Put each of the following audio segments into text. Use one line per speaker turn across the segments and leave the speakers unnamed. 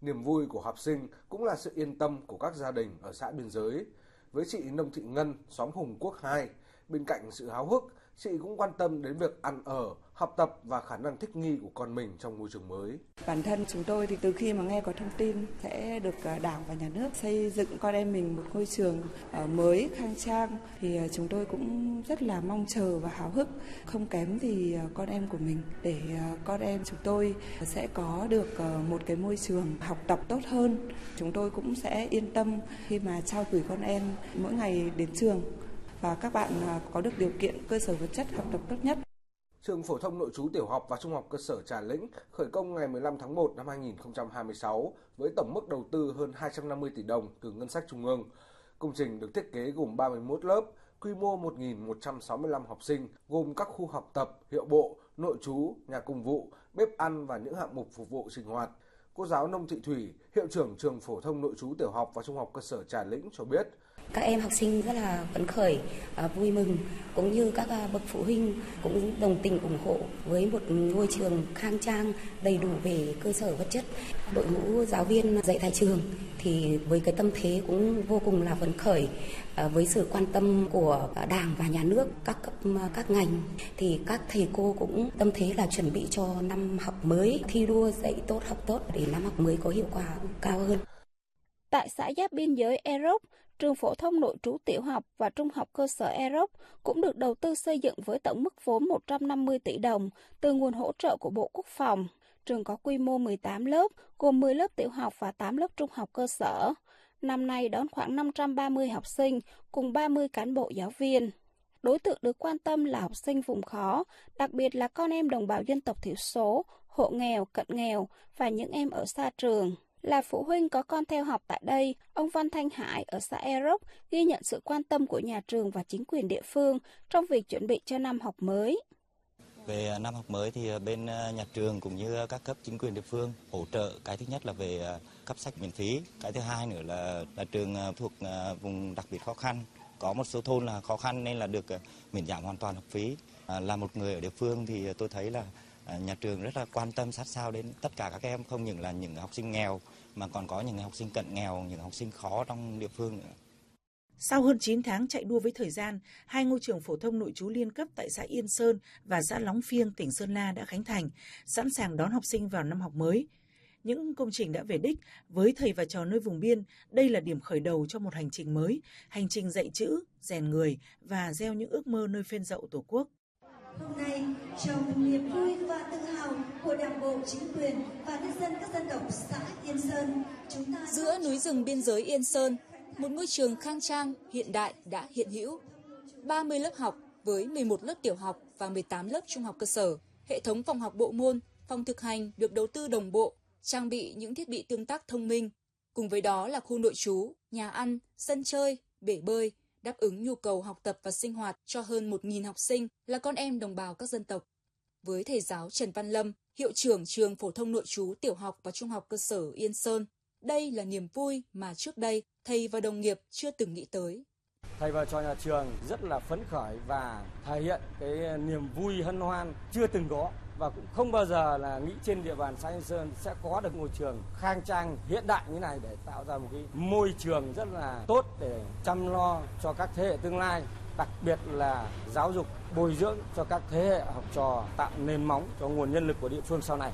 Niềm vui của học sinh cũng là sự yên tâm của các gia đình ở xã biên giới. Với chị Nông Thị Ngân, xóm Hùng Quốc 2, bên cạnh sự háo hức, chị cũng quan tâm đến việc ăn ở, học tập và khả năng thích nghi của con mình trong môi trường mới.
Bản thân chúng tôi thì từ khi mà nghe có thông tin sẽ được Đảng và Nhà nước xây dựng con em mình một ngôi trường mới khang trang thì chúng tôi cũng rất là mong chờ và háo hức, không kém gì con em của mình, để con em chúng tôi sẽ có được một cái môi trường học tập tốt hơn. Chúng tôi cũng sẽ yên tâm khi mà trao gửi con em mỗi ngày đến trường và các bạn có được điều kiện cơ sở vật chất học tập tốt nhất.
Trường phổ thông nội trú tiểu học và trung học cơ sở Trà Lĩnh khởi công ngày 15 tháng 1 năm 2026 với tổng mức đầu tư hơn 250 tỷ đồng từ ngân sách trung ương. Công trình được thiết kế gồm 31 lớp, quy mô 1.165 học sinh, gồm các khu học tập, hiệu bộ, nội trú, nhà công vụ, bếp ăn và những hạng mục phục vụ sinh hoạt. Cô giáo Nông Thị Thủy, hiệu trưởng trường phổ thông nội trú tiểu học và trung học cơ sở Trà Lĩnh cho biết.
Các em học sinh rất là phấn khởi, vui mừng, cũng như các bậc phụ huynh cũng đồng tình ủng hộ với một ngôi trường khang trang, đầy đủ về cơ sở vật chất. Đội ngũ giáo viên dạy tại trường thì với cái tâm thế cũng vô cùng là phấn khởi, với sự quan tâm của Đảng và Nhà nước, các cấp các ngành thì các thầy cô cũng tâm thế là chuẩn bị cho năm học mới, thi đua dạy tốt học tốt để năm học mới có hiệu quả cao hơn.
Tại xã giáp biên giới E Rốc, trường phổ thông nội trú tiểu học và trung học cơ sở E Rốc cũng được đầu tư xây dựng với tổng mức vốn 150 tỷ đồng từ nguồn hỗ trợ của Bộ Quốc phòng. Trường có quy mô 18 lớp, gồm 10 lớp tiểu học và 8 lớp trung học cơ sở. Năm nay đón khoảng 530 học sinh cùng 30 cán bộ giáo viên. Đối tượng được quan tâm là học sinh vùng khó, đặc biệt là con em đồng bào dân tộc thiểu số, hộ nghèo, cận nghèo và những em ở xa trường. Là phụ huynh có con theo học tại đây, ông Văn Thanh Hải ở xã E Rốc ghi nhận sự quan tâm của nhà trường và chính quyền địa phương trong việc chuẩn bị cho năm học mới.
Về năm học mới thì bên nhà trường cũng như các cấp chính quyền địa phương hỗ trợ. Cái thứ nhất là về cấp sách miễn phí, cái thứ hai nữa là trường thuộc vùng đặc biệt khó khăn. Có một số thôn là khó khăn nên là được miễn giảm hoàn toàn học phí. Là một người ở địa phương thì tôi thấy là nhà trường rất là quan tâm sát sao đến tất cả các em, không những là những học sinh nghèo mà còn có những học sinh cận nghèo, những học sinh khó trong địa phương nữa.
Sau hơn 9 tháng chạy đua với thời gian, hai ngôi trường phổ thông nội trú liên cấp tại xã Yên Sơn và xã Lóng Phiêng, tỉnh Sơn La đã khánh thành, sẵn sàng đón học sinh vào năm học mới. Những công trình đã về đích, với thầy và trò nơi vùng biên, đây là điểm khởi đầu cho một hành trình mới, hành trình dạy chữ, rèn người và gieo những ước mơ nơi phên dậu Tổ quốc.
Hôm nay, trong niềm vui và tự hào của Đảng bộ, chính quyền và nhân dân các dân tộc xã Yên Sơn, chúng ta
giữa núi rừng biên giới Yên Sơn, một ngôi trường khang trang, hiện đại đã hiện hữu. 30 lớp học với 11 lớp tiểu học và 18 lớp trung học cơ sở. Hệ thống phòng học bộ môn, phòng thực hành được đầu tư đồng bộ, trang bị những thiết bị tương tác thông minh. Cùng với đó là khu nội trú, nhà ăn, sân chơi, bể bơi, đáp ứng nhu cầu học tập và sinh hoạt cho hơn 1.000 học sinh là con em đồng bào các dân tộc. Với thầy giáo Trần Văn Lâm, hiệu trưởng trường phổ thông nội trú tiểu học và trung học cơ sở Yên Sơn, đây là niềm vui mà trước đây thầy và đồng nghiệp chưa từng nghĩ tới.
Thầy và trò nhà trường rất là phấn khởi và thể hiện cái niềm vui hân hoan chưa từng có và cũng không bao giờ là nghĩ trên địa bàn xã Yên Sơn sẽ có được ngôi trường khang trang hiện đại như này để tạo ra một cái môi trường rất là tốt để chăm lo cho các thế hệ tương lai, đặc biệt là giáo dục bồi dưỡng cho các thế hệ học trò, tạo nền móng cho nguồn nhân lực của địa phương sau này.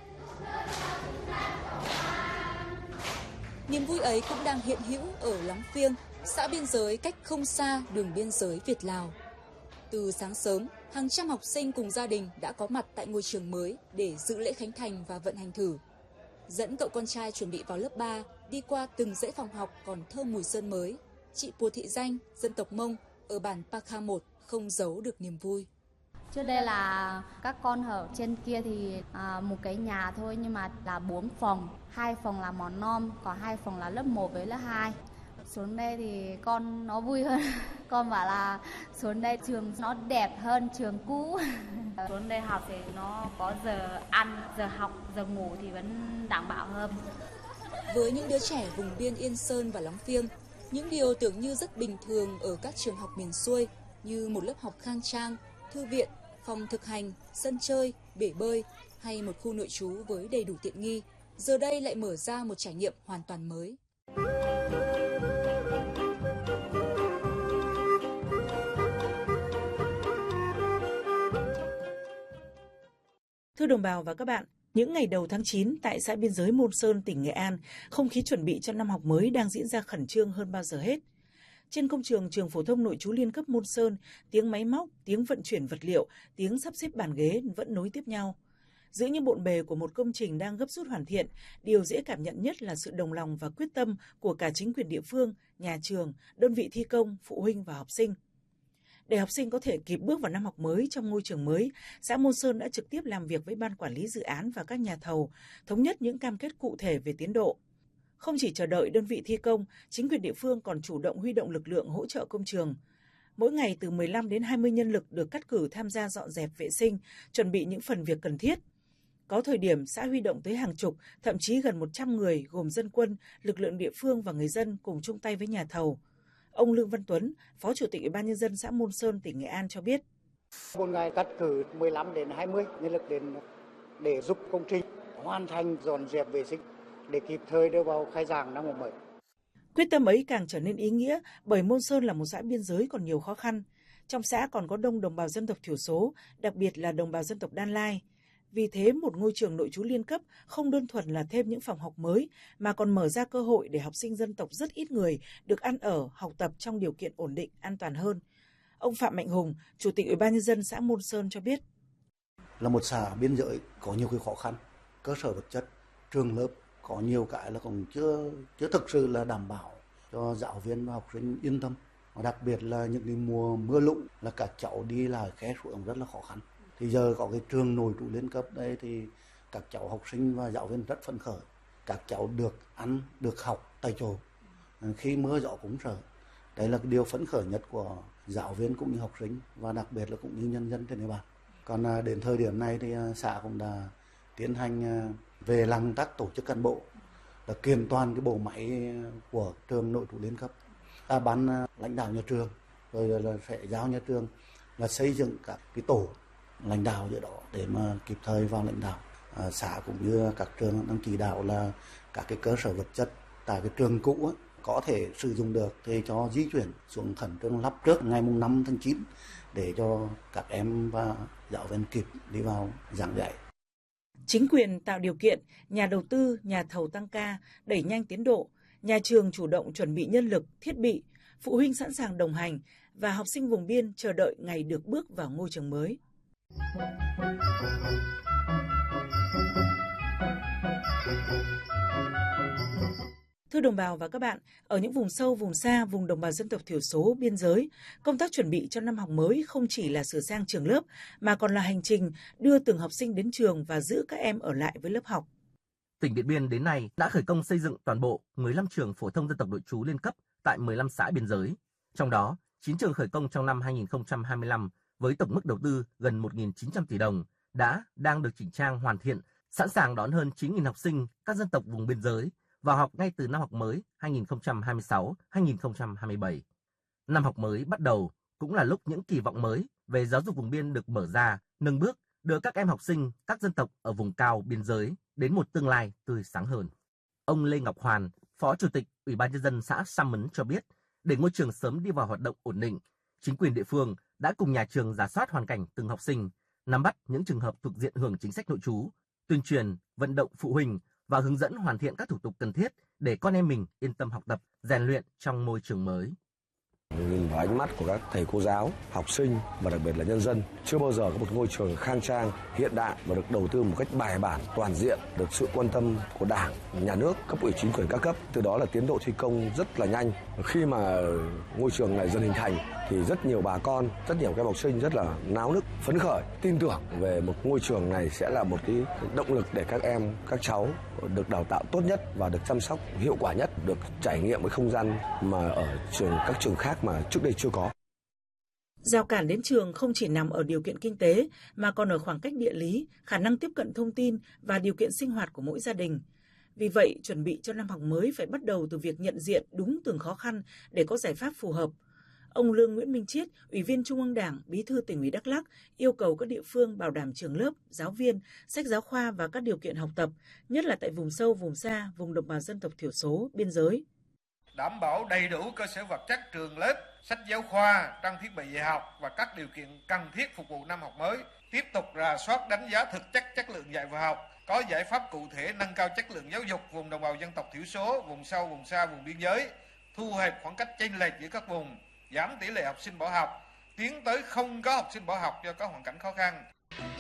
Niềm vui ấy cũng đang hiện hữu ở Lóng Phiêng, xã biên giới cách không xa đường biên giới Việt-Lào. Từ sáng sớm, hàng trăm học sinh cùng gia đình đã có mặt tại ngôi trường mới để dự lễ khánh thành và vận hành thử. Dẫn cậu con trai chuẩn bị vào lớp 3, đi qua từng dãy phòng học còn thơm mùi sơn mới, chị Pùa Thị Danh, dân tộc Mông, ở bản Pakha 1 không giấu được niềm vui.
Trước đây là các con ở trên kia thì một cái nhà thôi nhưng mà là 4 phòng, 2 phòng là mầm non, còn 2 phòng là lớp 1 với lớp 2. Xuống đây thì con nó vui hơn. Con bảo là xuống đây trường nó đẹp hơn trường cũ. Xuống đây học thì nó có giờ ăn, giờ học, giờ ngủ thì vẫn đảm bảo hơn.
Với những đứa trẻ vùng biên Yên Sơn và Lóng Phiêng, những điều tưởng như rất bình thường ở các trường học miền xuôi như một lớp học khang trang, thư viện, phòng thực hành, sân chơi, bể bơi hay một khu nội trú với đầy đủ tiện nghi, giờ đây lại mở ra một trải nghiệm hoàn toàn mới.
Thưa đồng bào và các bạn, những ngày đầu tháng 9 tại xã biên giới Môn Sơn, tỉnh Nghệ An, không khí chuẩn bị cho năm học mới đang diễn ra khẩn trương hơn bao giờ hết. Trên công trường Trường Phổ thông Nội trú Liên cấp Môn Sơn, tiếng máy móc, tiếng vận chuyển vật liệu, tiếng sắp xếp bàn ghế vẫn nối tiếp nhau. Giữa những bộn bề của một công trình đang gấp rút hoàn thiện, điều dễ cảm nhận nhất là sự đồng lòng và quyết tâm của cả chính quyền địa phương, nhà trường, đơn vị thi công, phụ huynh và học sinh. Để học sinh có thể kịp bước vào năm học mới trong ngôi trường mới, xã Môn Sơn đã trực tiếp làm việc với ban quản lý dự án và các nhà thầu, thống nhất những cam kết cụ thể về tiến độ. Không chỉ chờ đợi đơn vị thi công, chính quyền địa phương còn chủ động huy động lực lượng hỗ trợ công trường. Mỗi ngày từ 15 đến 20 nhân lực được cắt cử tham gia dọn dẹp vệ sinh, chuẩn bị những phần việc cần thiết. Có thời điểm xã huy động tới hàng chục, thậm chí gần 100 người gồm dân quân, lực lượng địa phương và người dân cùng chung tay với nhà thầu. Ông Lương Văn Tuấn, Phó Chủ tịch Ủy ban Nhân dân xã Môn Sơn, tỉnh Nghệ An cho biết.
Một ngày cắt cử 15 đến 20 nhân lực đến để giúp công trình hoàn thành dọn dẹp vệ sinh để kịp thời đưa vào khai giảng năm học mới.
Quyết tâm ấy càng trở nên ý nghĩa bởi Môn Sơn là một xã biên giới còn nhiều khó khăn. Trong xã còn có đông đồng bào dân tộc thiểu số, đặc biệt là đồng bào dân tộc Đan Lai. Vì thế, một ngôi trường nội trú liên cấp không đơn thuần là thêm những phòng học mới, mà còn mở ra cơ hội để học sinh dân tộc rất ít người được ăn ở, học tập trong điều kiện ổn định, an toàn hơn. Ông Phạm Mạnh Hùng, Chủ tịch Ủy ban Nhân dân xã Môn Sơn cho biết.
Là một xã biên giới có nhiều cái khó khăn, cơ sở vật chất, trường lớp có nhiều cái là còn chưa thực sự là đảm bảo cho giáo viên và học sinh yên tâm. Đặc biệt là những cái mùa mưa lũ là các cháu đi lại khe suối rất là khó khăn. Thì giờ có cái trường nội trú liên cấp đây thì các cháu học sinh và giáo viên rất phấn khởi. Các cháu được ăn, được học tại chỗ. Khi mưa gió cũng sợ. Đấy là cái điều phấn khởi nhất của giáo viên cũng như học sinh và đặc biệt là cũng như nhân dân trên địa bàn. Còn đến thời điểm này thì xã cũng đã tiến hành về làm công tác tổ chức cán bộ, là kiện toàn cái bộ máy của trường nội trú liên cấp. Ban lãnh đạo nhà trường rồi là sẽ giao nhà trường là xây dựng các cái tổ lãnh đạo giữa đó để mà kịp thời vào lãnh đạo. Xã cũng như các trường đang chỉ đạo là các cái cơ sở vật chất tại cái trường cũ có thể sử dụng được thì cho di chuyển xuống khẩn trương lắp trước ngày 5 tháng 9 để cho các em và giáo viên kịp đi vào giảng dạy.
Chính quyền tạo điều kiện, nhà đầu tư, nhà thầu tăng ca, đẩy nhanh tiến độ, nhà trường chủ động chuẩn bị nhân lực, thiết bị, phụ huynh sẵn sàng đồng hành và học sinh vùng biên chờ đợi ngày được bước vào ngôi trường mới. Thưa đồng bào và các bạn, ở những vùng sâu, vùng xa, vùng đồng bào dân tộc thiểu số, biên giới, công tác chuẩn bị cho năm học mới không chỉ là sửa sang trường lớp, mà còn là hành trình đưa từng học sinh đến trường và giữ các em ở lại với lớp học.
Tỉnh Điện Biên đến nay đã khởi công xây dựng toàn bộ 15 trường phổ thông dân tộc nội trú liên cấp tại 15 xã biên giới. Trong đó, 9 trường khởi công trong năm 2025 với tổng mức đầu tư gần 1.900 tỷ đồng đang được chỉnh trang hoàn thiện, sẵn sàng đón hơn 9.000 học sinh các dân tộc vùng biên giới vào học ngay từ năm học mới 2026-2027. Năm học mới bắt đầu cũng là lúc những kỳ vọng mới về giáo dục vùng biên được mở ra, nâng bước đưa các em học sinh các dân tộc ở vùng cao biên giới đến một tương lai tươi sáng hơn. Ông Lê Ngọc Hoàn, Phó Chủ tịch Ủy ban Nhân dân xã Sam Mấn cho biết, để ngôi trường sớm đi vào hoạt động ổn định, chính quyền địa phương đã cùng nhà trường rà soát hoàn cảnh từng học sinh, nắm bắt những trường hợp thuộc diện hưởng chính sách nội trú, tuyên truyền, vận động phụ huynh và hướng dẫn hoàn thiện các thủ tục cần thiết để con em mình yên tâm học tập, rèn luyện trong môi trường mới.
Nhìn vào ánh mắt của các thầy cô giáo, học sinh và đặc biệt là nhân dân, chưa bao giờ có một ngôi trường khang trang, hiện đại và được đầu tư một cách bài bản, toàn diện, được sự quan tâm của Đảng, Nhà nước, cấp ủy chính quyền các cấp. Từ đó là tiến độ thi công rất là nhanh. Khi mà ngôi trường này dần hình thành thì rất nhiều bà con, rất nhiều các học sinh rất là náo nức, phấn khởi, tin tưởng về một ngôi trường này sẽ là một cái động lực để các em, các cháu được đào tạo tốt nhất và được chăm sóc hiệu quả nhất, được trải nghiệm cái không gian mà ở các trường khác mà trước đây chưa có.
Rào cản đến trường không chỉ nằm ở điều kiện kinh tế mà còn ở khoảng cách địa lý, khả năng tiếp cận thông tin và điều kiện sinh hoạt của mỗi gia đình. Vì vậy, chuẩn bị cho năm học mới phải bắt đầu từ việc nhận diện đúng từng khó khăn để có giải pháp phù hợp. Ông Lương Nguyễn Minh Chiết, Ủy viên Trung ương Đảng, Bí thư Tỉnh ủy Đắk Lắk yêu cầu các địa phương bảo đảm trường lớp, giáo viên, sách giáo khoa và các điều kiện học tập, nhất là tại vùng sâu, vùng xa, vùng đồng bào dân tộc thiểu số, biên giới.
Đảm bảo đầy đủ cơ sở vật chất trường lớp, sách giáo khoa, trang thiết bị dạy học và các điều kiện cần thiết phục vụ năm học mới. Tiếp tục rà soát đánh giá thực chất chất lượng dạy và học, có giải pháp cụ thể nâng cao chất lượng giáo dục vùng đồng bào dân tộc thiểu số, vùng sâu, vùng xa, vùng biên giới, thu hẹp khoảng cách chênh lệch giữa các vùng, giảm tỷ lệ học sinh bỏ học, tiến tới không có học sinh bỏ học do có hoàn cảnh khó khăn.